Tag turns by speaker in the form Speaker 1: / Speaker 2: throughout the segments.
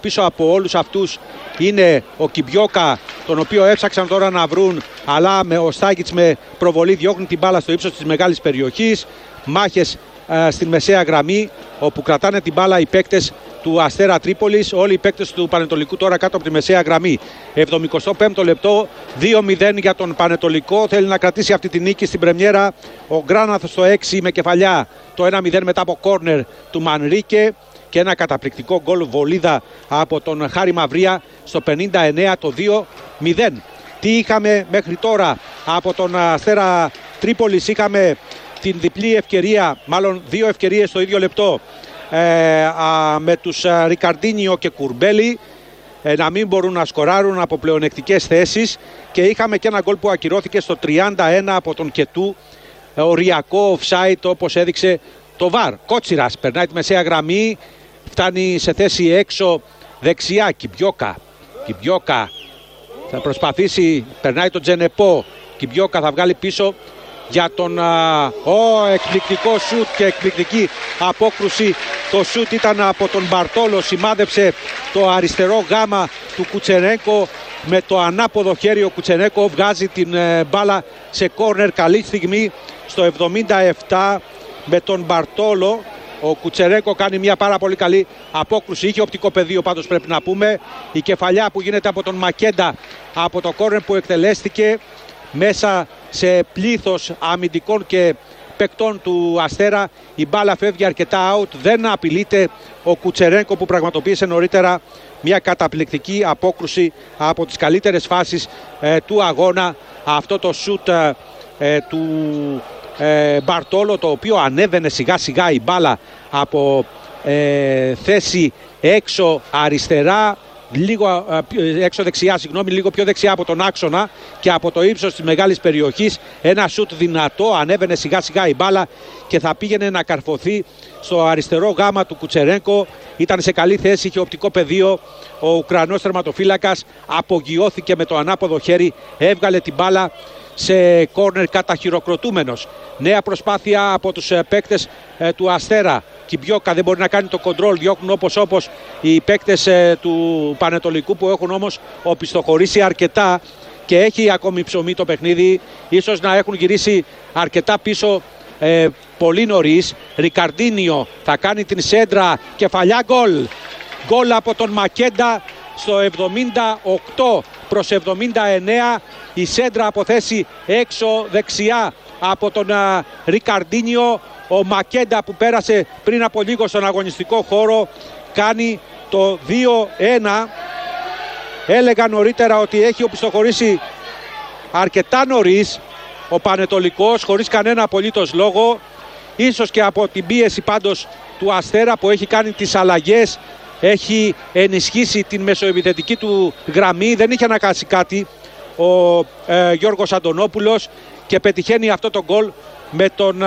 Speaker 1: πίσω από όλους αυτούς είναι ο Κιμπιόκα, τον οποίο έψαξαν τώρα να βρουν, αλλά ο Στάγιτς με προβολή διώχνει την μπάλα στο ύψος της μεγάλης περιοχής. Μάχες στην μεσαία γραμμή, όπου κρατάνε την μπάλα οι παίκτες του Αστέρα Τρίπολης, όλοι οι παίκτες του Πανετολικού τώρα κάτω από τη μεσαία γραμμή. 75ο λεπτό, 2-0 για τον Πανετολικό. Θέλει να κρατήσει αυτή τη νίκη στην πρεμιέρα. Ο Γκράναθ στο 6 με κεφαλιά, το 1-0 μετά από κόρνερ του Μανρίκε. Και ένα καταπληκτικό γκολ βολίδα από τον Χάρη Μαυρία στο 59, το 2-0. Τι είχαμε μέχρι τώρα από τον Αστέρα Τρίπολης? Είχαμε την διπλή ευκαιρία, μάλλον δύο ευκαιρίες στο ίδιο λεπτό, με τους Ρικαρντίνιο και Κουρμπέλη να μην μπορούν να σκοράρουν από πλεονεκτικές θέσεις, και είχαμε και ένα γκολ που ακυρώθηκε στο 31 από τον Κετού, οριακό offside όπως έδειξε το VAR. Κότσιρας περνάει τη μεσαία γραμμή, φτάνει σε θέση έξω δεξιά. Κιμπιόκα θα προσπαθήσει, περνάει τον Τζενεπό. Κιμπιόκα θα βγάλει πίσω για τον εκπληκτικό σουτ και εκπληκτική απόκρουση. Το σουτ ήταν από τον Μπαρτόλο, σημάδεψε το αριστερό γάμα του Κουτσερένκο. Με το ανάποδο χέρι ο Κουτσερένκο βγάζει την μπάλα σε κόρνερ. Καλή στιγμή στο 77 με τον Μπαρτόλο. Ο Κουτσερένκο κάνει μια πάρα πολύ καλή απόκρουση. Είχε οπτικό πεδίο πάντως, πρέπει να πούμε. Η κεφαλιά που γίνεται από τον Μακέντα από το κόρνερ που εκτελέστηκε μέσα σε πλήθος αμυντικών και παικτών του Αστέρα. Η μπάλα φεύγει αρκετά out. Δεν απειλείται ο Κουτσερένκο που πραγματοποίησε νωρίτερα μια καταπληκτική απόκρουση από τις καλύτερες φάσεις του αγώνα. Αυτό το σουτ του Μπαρτόλο, το οποίο ανέβαινε σιγά σιγά η μπάλα από θέση έξω αριστερά, λίγο έξω δεξιά, λίγο πιο δεξιά από τον άξονα και από το ύψος της μεγάλης περιοχής. Ένα σουτ δυνατό, ανέβαινε σιγά σιγά η μπάλα και θα πήγαινε να καρφωθεί στο αριστερό γάμα του Κουτσερένκο. Ήταν σε καλή θέση, είχε οπτικό πεδίο. Ο Ουκρανός τερματοφύλακας απογειώθηκε με το ανάποδο χέρι, έβγαλε την μπάλα σε κόρνερ καταχειροκροτούμενος. Νέα προσπάθεια από τους παίκτες του Αστέρα. Κιμπιόκα δεν μπορεί να κάνει το κοντρόλ, διώχνουν όπως οι παίκτες του Πανετολικού, που έχουν όμως οπισθοχωρήσει αρκετά και έχει ακόμη ψωμί το παιχνίδι. Ίσως να έχουν γυρίσει αρκετά πίσω πολύ νωρίς. Ρικαρντίνιο θα κάνει την σέντρα, κεφαλιά, γκολ. Γκολ από τον Μακέντα στο 78 προς 79. Η σέντρα από θέση έξω δεξιά από τον Ρικαρντίνιο. Ο Μακέντα που πέρασε πριν από λίγο στον αγωνιστικό χώρο κάνει το 2-1. Έλεγα νωρίτερα ότι έχει οπισθοχωρήσει αρκετά νωρίς ο Πανετολικός, χωρίς κανένα απολύτως λόγο. Ίσως και από την πίεση πάντως του Αστέρα που έχει κάνει τις αλλαγές, έχει ενισχύσει την μεσοεπιθετική του γραμμή. Δεν είχε ανακάσει κάτι ο Γιώργος Αντωνόπουλος και πετυχαίνει αυτό το γκολ με τον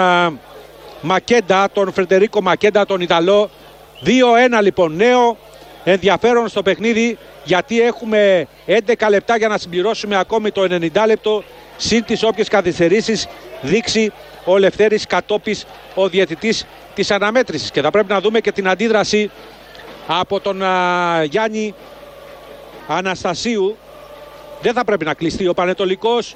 Speaker 1: Μακέντα, τον Φρεντερίκο Μακέντα, τον Ιταλό. 2-1 λοιπόν, νέο ενδιαφέρον στο παιχνίδι, γιατί έχουμε 11 λεπτά για να συμπληρώσουμε ακόμη το 90 λεπτό, συν τις όποιες καθυστερήσεις δείξει ο Λευτέρης Κατόπης, ο διαιτητής της αναμέτρησης. Και θα πρέπει να δούμε και την αντίδραση από τον Γιάννη Αναστασίου. Δεν θα πρέπει να κλειστεί ο Πανετολικός.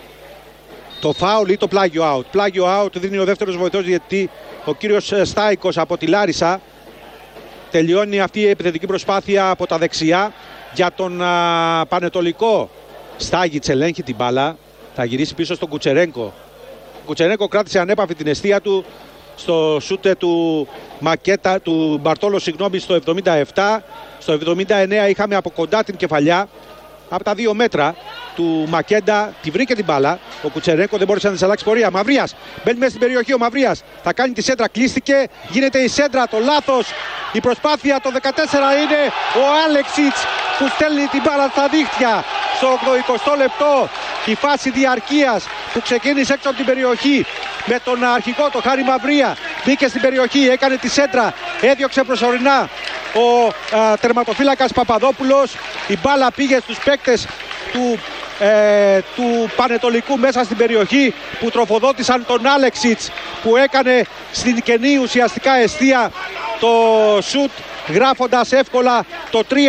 Speaker 1: Το φάουλ ή το πλάγιο out. Πλάγιο out δίνει ο δεύτερος βοηθός διαιτητή, ο κύριος Στάικος από τη Λάρισα. Τελειώνει αυτή η επιθετική προσπάθεια από τα δεξιά για τον Πανετολικό. Στάγιτς ελέγχει την μπάλα, θα γυρίσει πίσω στον Κουτσερένκο. Ο Κουτσερένκο κράτησε ανέπαφη την εστία του στο σούτε του του Μπαρτόλο, στο 77. Στο 79 είχαμε από κοντά την κεφαλιά από τα 2 μέτρα του Μακέντα. Τη βρήκε την μπάλα. Ο Κουτσερένκο δεν μπόρεσε να της αλλάξει πορεία. Μαυρίας μπαίνει μέσα στην περιοχή. Ο Μαυρίας θα κάνει τη σέντρα. Κλείστηκε. Γίνεται η σέντρα. Το λάθος. Η προσπάθεια το 14 είναι ο Άλεξιτς που στέλνει την μπάλα στα δίχτυα. Στο 80 λεπτό. Η φάση διαρκείας που ξεκίνησε έξω από την περιοχή με τον αρχικό, τον Χάρη Μαυρία. Μπήκε στην περιοχή. Έκανε τη σέντρα. Έδιωξε προσωρινά ο τερματοφύλακας Παπαδόπουλος. Η μπάλα πήγε στους παίκτες του Πανετολικού μέσα στην περιοχή, που τροφοδότησαν τον Άλεξιτς που έκανε στην κενή ουσιαστικά εστία το σουτ, γράφοντας εύκολα το 3.